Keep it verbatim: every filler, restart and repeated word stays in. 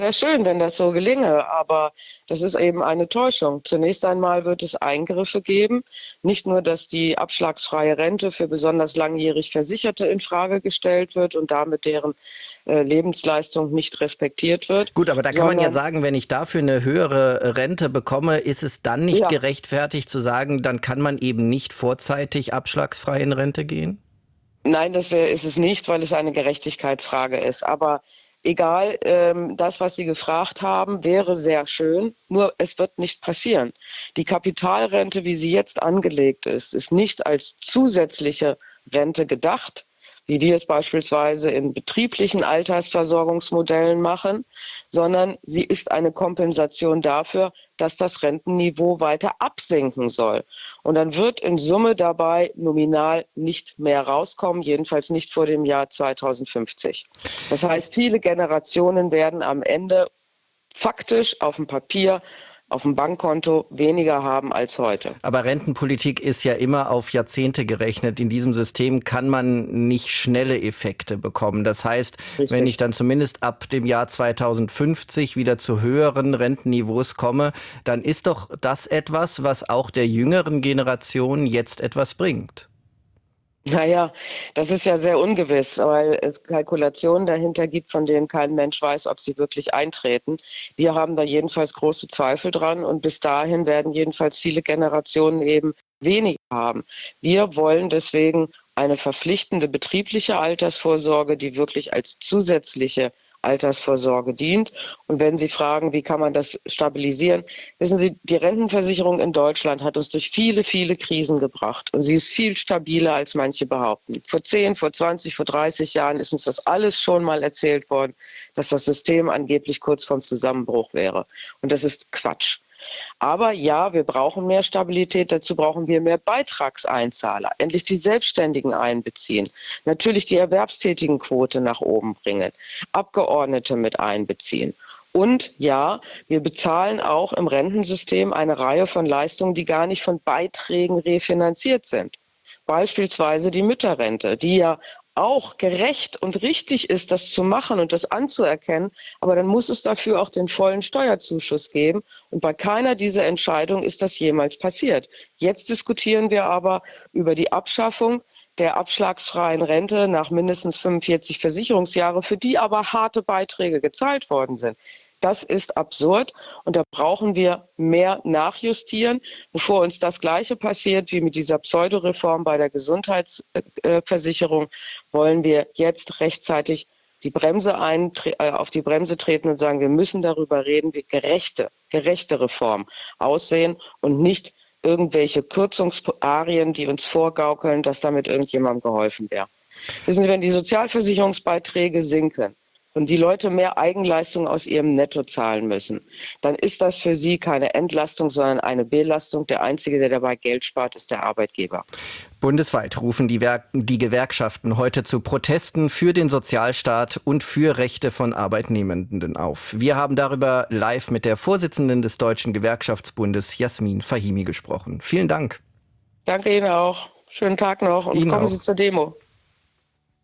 Wäre schön, wenn das so gelänge, aber das ist eben eine Täuschung. Zunächst einmal wird es Eingriffe geben. Nicht nur, dass die abschlagsfreie Rente für besonders langjährig Versicherte infrage gestellt wird und damit deren äh, Lebensleistung nicht respektiert wird, Gut, aber da kann man ja sondern sagen, wenn ich dafür eine höhere Rente bekomme, ist es dann nicht ja, gerechtfertigt zu sagen, dann kann man eben nicht vorzeitig abschlagsfrei in Rente gehen? nein, das wär, ist es nicht, weil es eine Gerechtigkeitsfrage ist. Aber egal, ähm, das, was Sie gefragt haben, wäre sehr schön, nur es wird nicht passieren. Die Kapitalrente, wie sie jetzt angelegt ist, ist nicht als zusätzliche Rente gedacht, wie wir es beispielsweise in betrieblichen Altersversorgungsmodellen machen, sondern sie ist eine Kompensation dafür, dass das Rentenniveau weiter absinken soll. Und dann wird in Summe dabei nominal nicht mehr rauskommen, jedenfalls nicht vor dem Jahr zweitausendfünfzig. Das heißt, viele Generationen werden am Ende faktisch auf dem Papier, auf dem Bankkonto weniger haben als heute. Aber Rentenpolitik ist ja immer auf Jahrzehnte gerechnet. In diesem System kann man nicht schnelle Effekte bekommen. Das heißt, wenn ich Richtig. dann zumindest ab dem Jahr zweitausendfünfzig wieder zu höheren Rentenniveaus komme, dann ist doch das etwas, was auch der jüngeren Generation jetzt etwas bringt. Naja, das ist ja sehr ungewiss, weil es Kalkulationen dahinter gibt, von denen kein Mensch weiß, ob sie wirklich eintreten. Wir haben da jedenfalls große Zweifel dran und bis dahin werden jedenfalls viele Generationen eben weniger haben. Wir wollen deswegen eine verpflichtende betriebliche Altersvorsorge, die wirklich als zusätzliche Altersvorsorge dient. Und wenn Sie fragen, wie kann man das stabilisieren, wissen Sie, die Rentenversicherung in Deutschland hat uns durch viele, viele Krisen gebracht. Und sie ist viel stabiler, als manche behaupten. Vor zehn, vor zwanzig, vor dreißig Jahren ist uns das alles schon mal erzählt worden, dass das System angeblich kurz vorm Zusammenbruch wäre. Und das ist Quatsch. Aber ja, wir brauchen mehr Stabilität, dazu brauchen wir mehr Beitragseinzahler, endlich die Selbstständigen einbeziehen, natürlich die Erwerbstätigenquote nach oben bringen, Abgeordnete mit einbeziehen. Und ja, wir bezahlen auch im Rentensystem eine Reihe von Leistungen, die gar nicht von Beiträgen refinanziert sind. Beispielsweise die Mütterrente, die ja auch gerecht und richtig ist, das zu machen und das anzuerkennen. Aber dann muss es dafür auch den vollen Steuerzuschuss geben. Und bei keiner dieser Entscheidungen ist das jemals passiert. Jetzt diskutieren wir aber über die Abschaffung der abschlagsfreien Rente nach mindestens fünfundvierzig Versicherungsjahre, für die aber harte Beiträge gezahlt worden sind. Das ist absurd und da brauchen wir mehr nachjustieren, bevor uns das Gleiche passiert wie mit dieser Pseudoreform bei der Gesundheitsversicherung. Wollen wir jetzt rechtzeitig die Bremse ein, äh, auf die Bremse treten und sagen, wir müssen darüber reden, wie gerechte, gerechte Reformen aussehen und nicht irgendwelche Kürzungsarien, die uns vorgaukeln, dass damit irgendjemandem geholfen wäre. Wissen Sie, wenn die Sozialversicherungsbeiträge sinken und die Leute mehr Eigenleistung aus ihrem Netto zahlen müssen, dann ist das für sie keine Entlastung, sondern eine Belastung. Der Einzige, der dabei Geld spart, ist der Arbeitgeber. Bundesweit rufen die, Werk die Gewerkschaften heute zu Protesten für den Sozialstaat und für Rechte von Arbeitnehmenden auf. Wir haben darüber live mit der Vorsitzenden des Deutschen Gewerkschaftsbundes, Jasmin Fahimi, gesprochen. Vielen Dank. Danke Ihnen auch. Schönen Tag noch und Ihnen kommen auch. Sie zur Demo.